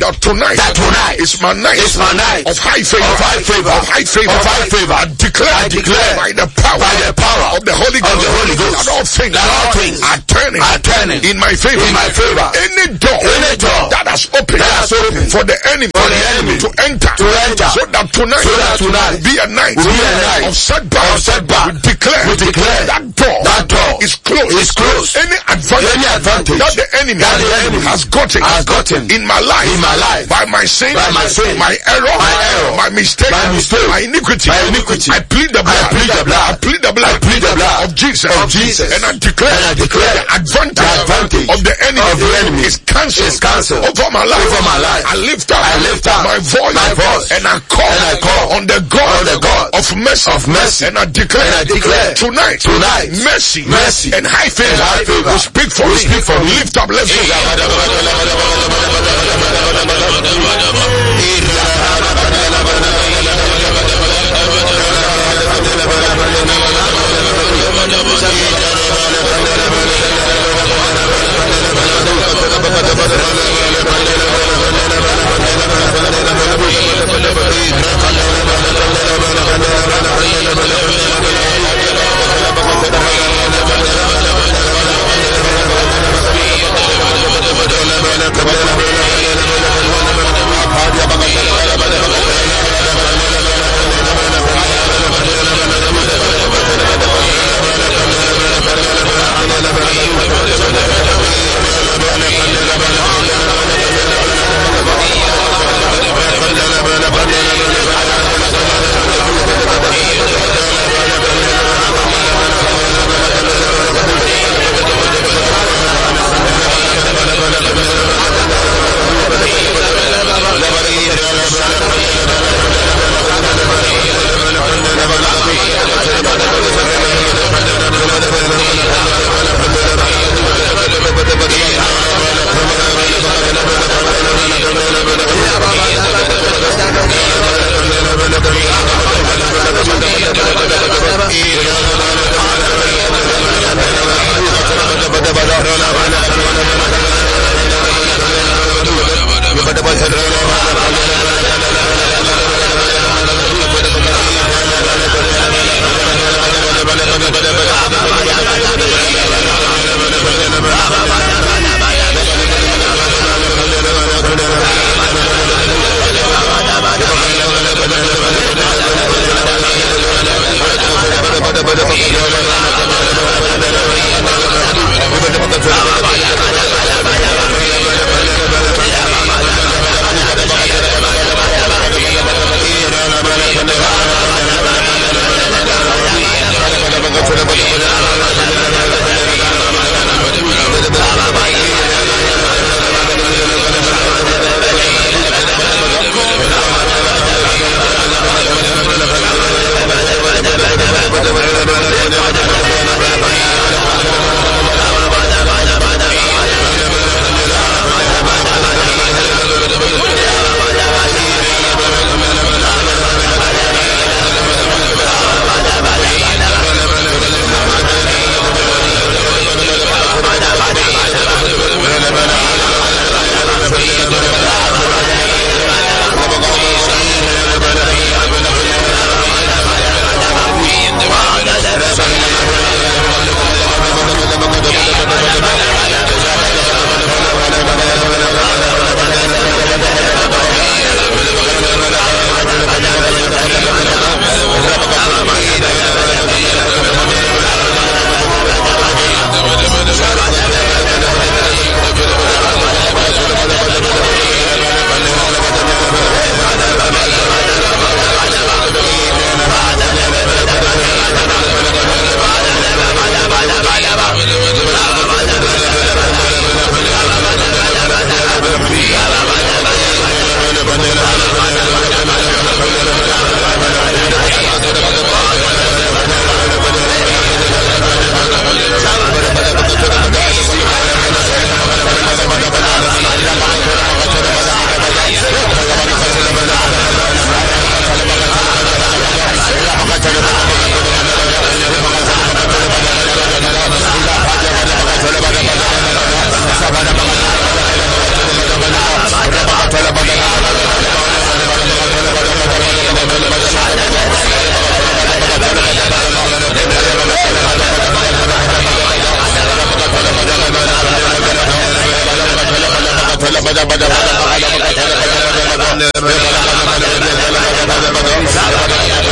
that tonight is my night of high favor. I declare by the power of the Holy Ghost that all things are turning in my favor. Any door that has opened for the enemy to enter, so that tonight will be a night of setback. We declare that door is closed. Any advantage that the enemy has gotten in my life by my sin, my error, my mistake, my iniquity, I plead the blood of Jesus, and I declare the advantage of the enemy is cancelled over my life. I lift up my voice and I call on the God of mercy, and I declare tonight mercy and high favor will speak for me. Lift up, let's go. Bada